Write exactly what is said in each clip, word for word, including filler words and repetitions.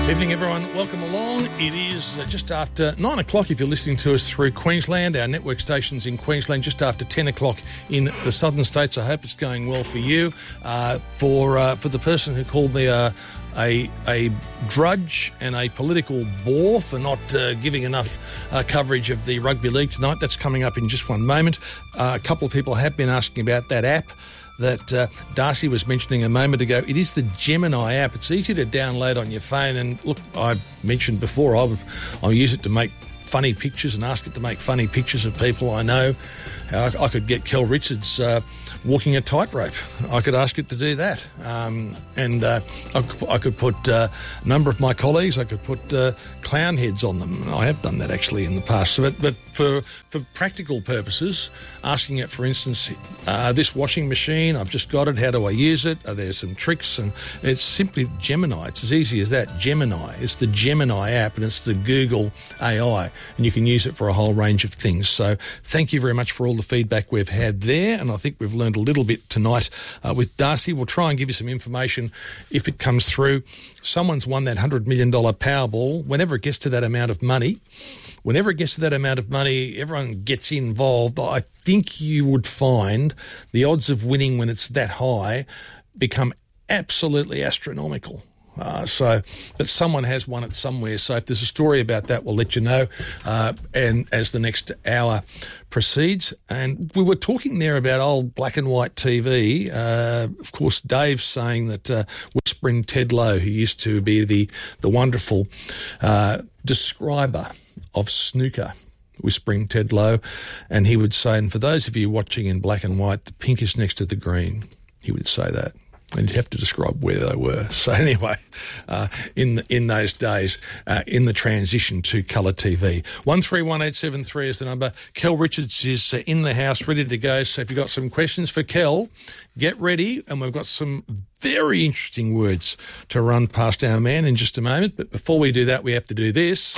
Evening, everyone. Welcome along. It is uh, just after nine o'clock if you're listening to us through Queensland. Our network station's in Queensland, just after ten o'clock in the southern states. I hope it's going well for you. Uh, for uh, for the person who called me a, a, a drudge and a political bore for not uh, giving enough uh, coverage of the rugby league tonight, that's coming up in just one moment. Uh, a couple of people have been asking about that app that uh, Darcy was mentioning a moment ago. It is the Gemini app. It's easy to download on your phone. And look, I mentioned before, I would, I use it to make funny pictures and ask it to make funny pictures of people I know. I, I could get Kel Richards uh, walking a tightrope. I could ask it to do that. Um, and uh, I, I could put uh, a number of my colleagues, I could put uh, clown heads on them. I have done that actually in the past. So, but, but for for practical purposes, asking it, for instance, uh, this washing machine, I've just got it, how do I use it? Are there some tricks? And it's simply Gemini. It's as easy as that, Gemini. It's the Gemini app and it's the Google A I, and you can use it for a whole range of things. So thank you very much for all the feedback we've had there, and I think we've learned a little bit tonight uh, with Darcy. We'll try and give you some information if it comes through. Someone's won that one hundred million dollars Powerball. Whenever it gets to that amount of money, whenever it gets to that amount of money, everyone gets involved. I think you would find the odds of winning when it's that high become absolutely astronomical. Uh, so, but someone has won it somewhere. So if there's a story about that, we'll let you know. Uh, and as the next hour proceeds, and we were talking there about old black and white T V. Uh, of course, Dave's saying that uh, Whispering Ted Lowe, who used to be the the wonderful uh, describer of snooker, Whispering Ted Lowe, and he would say, and for those of you watching in black and white, the pink is next to the green. He would say that. And you'd have to describe where they were. So anyway, uh, in the, in those days, uh, in the transition to colour T V. one three one eight seven three is the number. Kel Richards is uh, in the house, ready to go. So if you've got some questions for Kel, get ready. And we've got some very interesting words to run past our man in just a moment. But before we do that, we have to do this.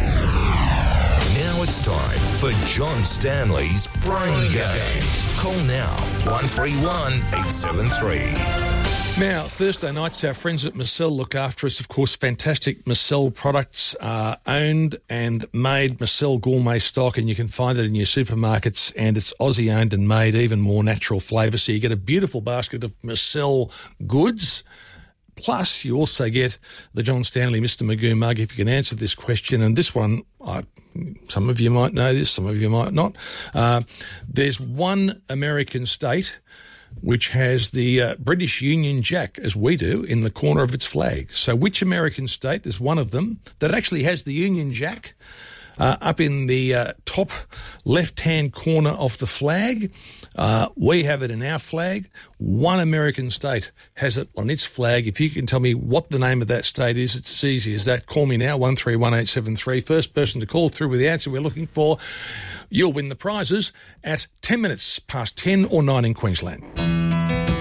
Now it's time for John Stanley's Brain Game. Call now, one three one eight seven three. Now, Thursday nights, our friends at Marcel look after us. Of course, fantastic Marcel products are owned and made, Marcel gourmet stock, and you can find it in your supermarkets, and it's Aussie-owned and made, even more natural flavour. So you get a beautiful basket of Marcel goods. Plus, you also get the John Stanley Mister Magoo mug if you can answer this question. And this one, I, some of you might know this, some of you might not. Uh, there's one American state which has the uh, British Union Jack, as we do, in the corner of its flag. So which American state, there's one of them, that actually has the Union Jack uh, up in the uh, top left-hand corner of the flag. Uh, we have it in our flag. One American state has it on its flag. If you can tell me what the name of that state is, it's as easy as that. Call me now, one three one eight seven three. First person to call through with the answer we're looking for, you'll win the prizes at ten minutes past ten or nine in Queensland.